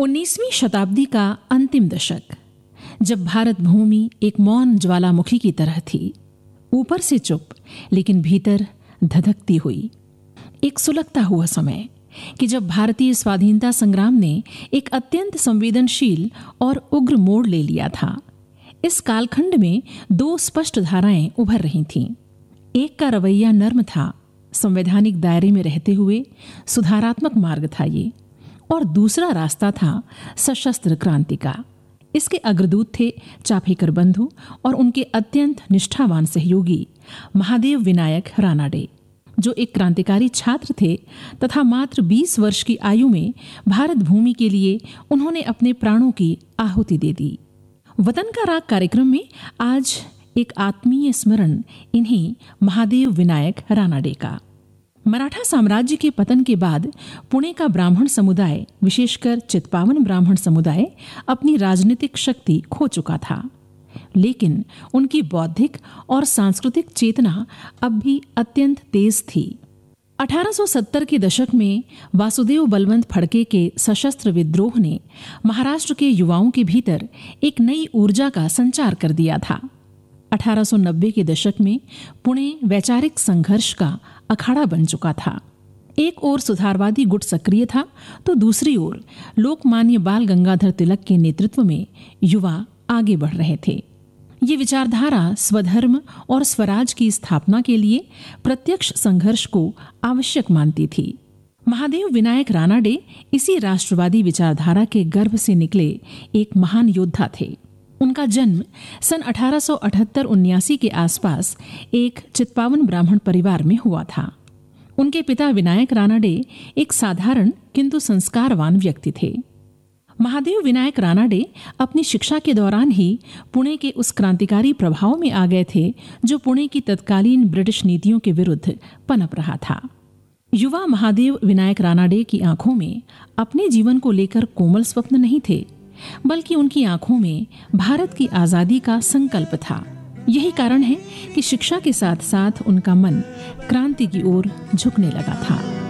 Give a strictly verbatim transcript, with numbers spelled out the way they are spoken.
उन्नीसवीं शताब्दी का अंतिम दशक, जब भारत भूमि एक मौन ज्वालामुखी की तरह थी, ऊपर से चुप लेकिन भीतर धधकती हुई। एक सुलगता हुआ समय कि जब भारतीय स्वाधीनता संग्राम ने एक अत्यंत संवेदनशील और उग्र मोड़ ले लिया था। इस कालखंड में दो स्पष्ट धाराएं उभर रही थीं। एक का रवैया नर्म था, संवैधानिक दायरे में रहते हुए सुधारात्मक मार्ग था ये, और दूसरा रास्ता था सशस्त्र क्रांति का। इसके अग्रदूत थे चाफेकर बंधु और उनके अत्यंत निष्ठावान सहयोगी महादेव विनायक रानाडे, जो एक क्रांतिकारी छात्र थे तथा मात्र बीस वर्ष की आयु में भारत भूमि के लिए उन्होंने अपने प्राणों की आहुति दे दी। वतन का राग कार्यक्रम में आज एक आत्मीय स्मरण इन्हीं महादेव विनायक रानाडे का। मराठा साम्राज्य के पतन के बाद पुणे का ब्राह्मण समुदाय, विशेषकर चित्पावन ब्राह्मण समुदाय, अपनी राजनीतिक शक्ति खो चुका था, लेकिन उनकी बौद्धिक और सांस्कृतिक चेतना अब भी अत्यंत तेज थी। अठारह सौ सत्तर के दशक में वासुदेव बलवंत फड़के के सशस्त्र विद्रोह ने महाराष्ट्र के युवाओं के भीतर एक नई ऊर्जा का संचार कर दिया था। अठारह सौ नब्बे के दशक में पुणे वैचारिक संघर्ष का अखाड़ा बन चुका था। एक ओर सुधारवादी गुट सक्रिय था, तो दूसरी ओर लोकमान्य बाल गंगाधर तिलक के नेतृत्व में युवा आगे बढ़ रहे थे। ये विचारधारा स्वधर्म और स्वराज की स्थापना के लिए प्रत्यक्ष संघर्ष को आवश्यक मानती थी। महादेव विनायक रानाडे इसी राष्ट्रवादी विचारधारा के गर्भ से निकले एक महान योद्धा थे। उनका जन्म सन अठारह सौ अठहत्तर उन्यासी के आसपास एक चित्पावन ब्राह्मण परिवार में हुआ था। उनके पिता विनायक रानाडे एक साधारण किंतु संस्कारवान व्यक्ति थे। महादेव विनायक रानाडे अपनी शिक्षा के दौरान ही पुणे के उस क्रांतिकारी प्रभाव में आ गए थे जो पुणे की तत्कालीन ब्रिटिश नीतियों के विरुद्ध पनप रहा था। युवा महादेव विनायक रानाडे की आंखों में अपने जीवन को लेकर कोमल स्वप्न नहीं थे, बल्कि उनकी आंखों में भारत की आजादी का संकल्प था। यही कारण है कि शिक्षा के साथ साथ उनका मन क्रांति की ओर झुकने लगा था।